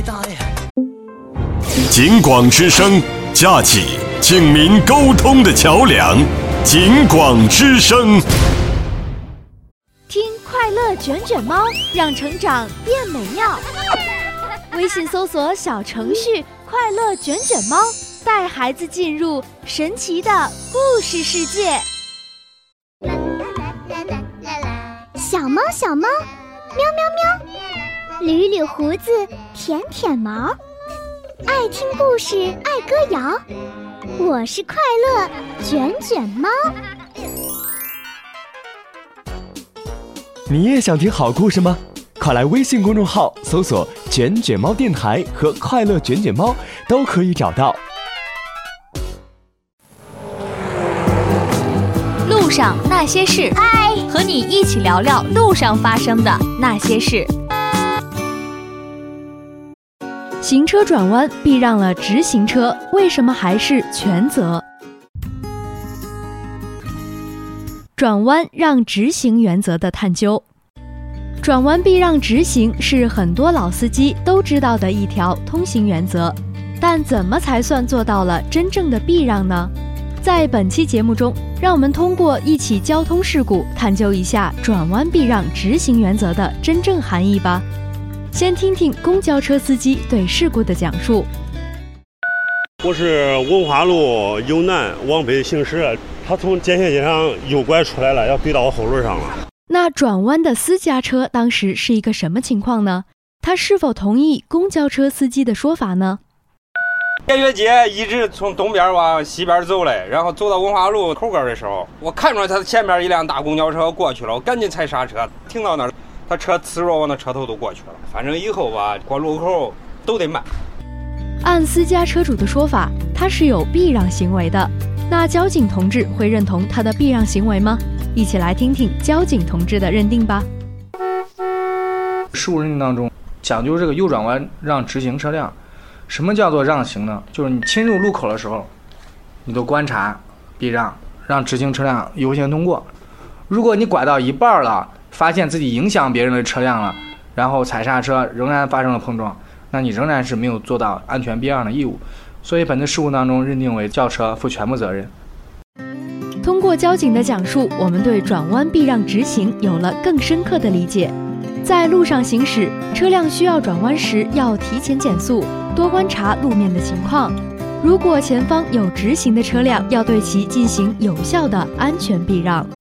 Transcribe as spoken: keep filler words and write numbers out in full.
警广之声，架起警民沟通的桥梁。警广之声， 听快乐卷卷猫，让成长变美妙。微信搜索小程序“快乐卷卷猫”，带孩子进入神奇的故事世界。 小猫小猫，喵喵喵，捋捋胡子，舔舔毛，爱听故事，爱歌谣。我是快乐卷卷猫。 你也想听好故事吗？快来微信公众号搜索卷卷猫电台和快乐卷卷猫，都可以找到。 路上那些事， 嗨， 和你一起聊聊路上发生的那些事。行车转弯避让了直行车，为什么还是全责？转弯让直行原则的探究。转弯避让直行是很多老司机都知道的一条通行原则，但怎么才算做到了真正的避让呢？在本期节目中，让我们通过一起交通事故探究一下转弯避让直行原则的真正含义吧。先听听公交车司机对事故的讲述。 我是文化路由南往北行驶，他从间歇街上右拐出来了，要怼到我后轮上了。 那转弯的私家车当时是一个什么情况呢？他是否同意公交车司机的说法呢？ 间歇街一直从东边往西边走嘞，然后走到文化路口根的时候，我看出来他前面一辆大公交车过去了，我赶紧踩刹车，停到那儿，他车呲着我那车头都过去了。反正以后吧，过路口都得慢。 按私家车主的说法，他是有避让行为的。那交警同志会认同他的避让行为吗？一起来听听交警同志的认定吧。 事故认定当中讲究这个右转弯让直行车辆。什么叫做让行呢？就是你侵入路口的时候，你都观察避让，让直行车辆优先通过。如果你拐到一半了，发现自己影响别人的车辆了，然后踩刹车仍然发生了碰撞，那你仍然是没有做到安全避让的义务。所以本次事故当中认定为轿车负全部责任。 通过交警的讲述，我们对转弯避让直行有了更深刻的理解。在路上行驶，车辆需要转弯时要提前减速，多观察路面的情况。如果前方有直行的车辆，要对其进行有效的安全避让。